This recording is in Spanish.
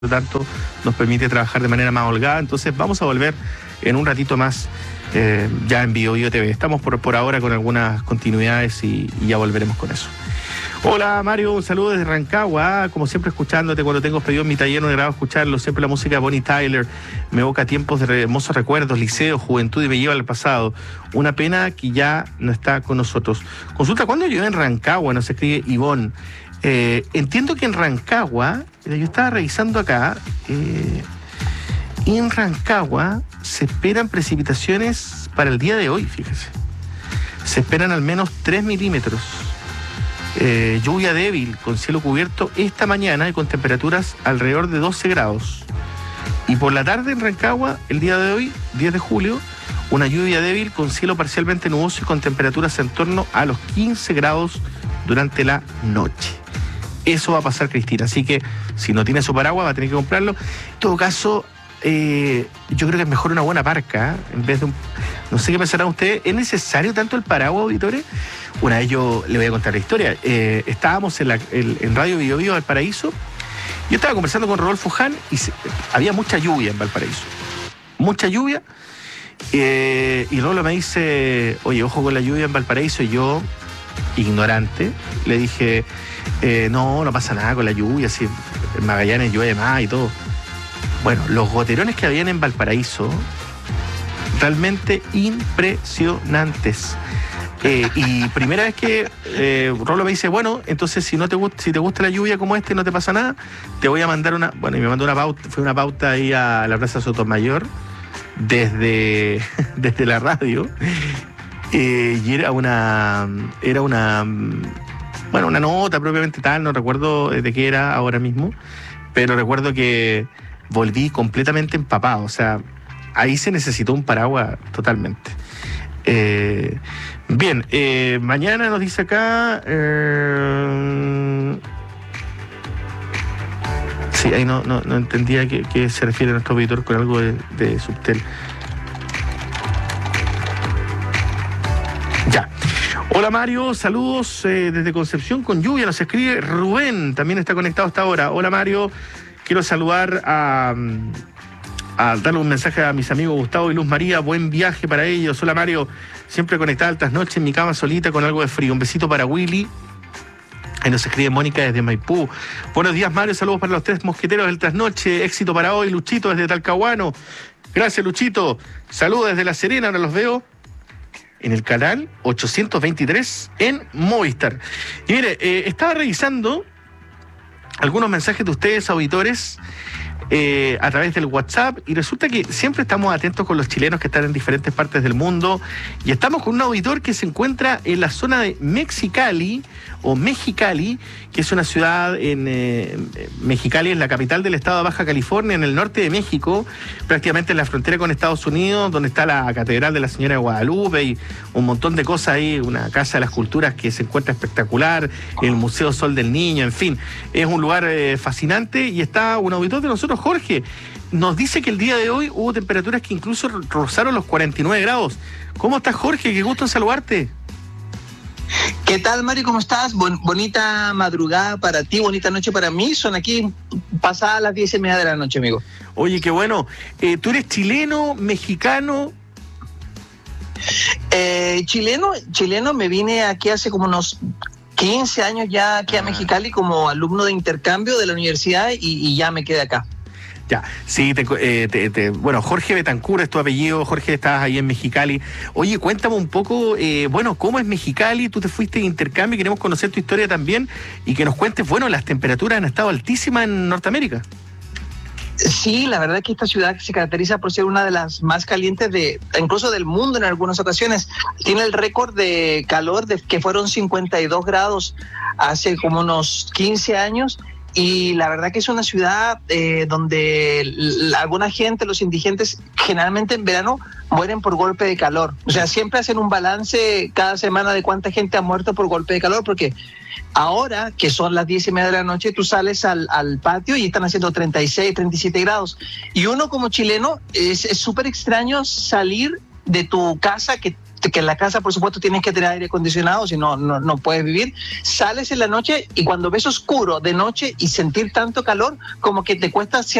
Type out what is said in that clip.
lo tanto nos permite trabajar de manera más holgada. Entonces vamos a volver en un ratito más ya en Bio TV. Estamos por ahora con algunas continuidades y ya volveremos con eso. Hola Mario, un saludo desde Rancagua, como siempre escuchándote cuando tengo pedido en mi taller, no he grabado escucharlo, siempre la música de Bonnie Tyler me evoca tiempos de hermosos recuerdos, liceo, juventud y me lleva al pasado. Una pena que ya no está con nosotros. Consulta, ¿cuándo llueve en Rancagua? Nos escribe Ivonne. Entiendo que en Rancagua, yo estaba revisando acá, en Rancagua se esperan precipitaciones para el día de hoy, fíjese. Se esperan al menos 3 milímetros. Lluvia débil con cielo cubierto esta mañana y con temperaturas alrededor de 12 grados. Y por la tarde en Rancagua, el día de hoy, 10 de julio, una lluvia débil con cielo parcialmente nuboso y con temperaturas en torno a los 15 grados durante la noche. Eso va a pasar, Cristina. Así que si no tiene su paraguas va a tener que comprarlo. En todo caso, yo creo que es mejor una buena parca, en vez de un... No sé qué pensarán ustedes. ¿Es necesario tanto el paraguas, auditores? Una vez yo le voy a contar la historia. Estábamos en Radio Bio Bio Valparaíso. Yo estaba conversando con Rodolfo Hahn y había mucha lluvia en Valparaíso. Mucha lluvia. Y Rolo me dice, oye, ojo con la lluvia en Valparaíso. Y yo, ignorante, le dije, no pasa nada con la lluvia. Si en Magallanes llueve más y todo. Bueno, los goterones que habían en Valparaíso, realmente impresionantes. Y primera vez que Rolo me dice, bueno, entonces si te gusta la lluvia como este, no te pasa nada, te voy a mandar una... Bueno, y me mandó una pauta, fue una pauta ahí a la Plaza Sotomayor, desde la radio, y era una nota propiamente tal, no recuerdo de qué era ahora mismo, pero recuerdo que volví completamente empapado, o sea, ahí se necesitó un paraguas totalmente. Bien, mañana nos dice acá... sí, ahí no entendía qué se refiere a nuestro auditor con algo de Subtel. Ya. Hola Mario, saludos desde Concepción con lluvia, nos escribe Rubén, también está conectado hasta ahora. Hola Mario, quiero saludar a darle un mensaje a mis amigos Gustavo y Luz María, buen viaje para ellos. Hola Mario, siempre conectada altas noches en mi cama solita con algo de frío. Un besito para Willy. Ahí nos escribe Mónica desde Maipú. Buenos días Mario, saludos para los 3 mosqueteros del trasnoche, éxito para hoy. Luchito desde Talcahuano, gracias Luchito. Saludos desde La Serena, ahora los veo en el canal 823 en Movistar. Y mire, estaba revisando algunos mensajes de ustedes, auditores, a través del WhatsApp, y resulta que siempre estamos atentos con los chilenos que están en diferentes partes del mundo, y estamos con un auditor que se encuentra en la zona de Mexicali, o Mexicali, que es una ciudad Mexicali es la capital del estado de Baja California, en el norte de México, prácticamente en la frontera con Estados Unidos, donde está la Catedral de la Señora de Guadalupe y un montón de cosas ahí, una casa de las culturas que se encuentra espectacular, el Museo Sol del Niño, en fin, es un lugar fascinante, y está un auditor de nosotros, Jorge, nos dice que el día de hoy hubo temperaturas que incluso rozaron los 49 grados. ¿Cómo estás, Jorge? Qué gusto en saludarte. ¿Qué tal, Mario? ¿Cómo estás? Bonita madrugada para ti, bonita noche para mí. Son aquí pasadas las 10:30 de la noche, amigo. Oye, qué bueno. ¿Tú eres chileno, mexicano? Chileno, me vine aquí hace como unos 15 años ya aquí a Mexicali como alumno de intercambio de la universidad y ya me quedé acá. Ya, sí, bueno, Jorge Betancur es tu apellido, Jorge, estás ahí en Mexicali. Oye, cuéntame un poco, ¿cómo es Mexicali? Tú te fuiste de intercambio y queremos conocer tu historia también y que nos cuentes, las temperaturas han estado altísimas en Norteamérica. Sí, la verdad es que esta ciudad se caracteriza por ser una de las más calientes incluso del mundo en algunas ocasiones. Tiene el récord de calor que fueron 52 grados hace como unos 15 años. Y la verdad que es una ciudad donde alguna gente, los indigentes, generalmente en verano mueren por golpe de calor. O sea, siempre hacen un balance cada semana de cuánta gente ha muerto por golpe de calor, porque ahora, que son las 10:30 de la noche, tú sales al patio y están haciendo 36, 37 grados. Y uno como chileno, es súper extraño salir de tu casa que que en la casa, por supuesto, tienes que tener aire acondicionado, si no puedes vivir. Sales en la noche y cuando ves oscuro de noche y sentir tanto calor, como que te cuesta